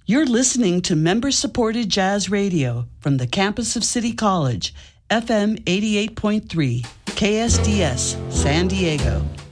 You're listening to member-supported jazz radio from the campus of City College, FM 88.3, KSDS, San Diego.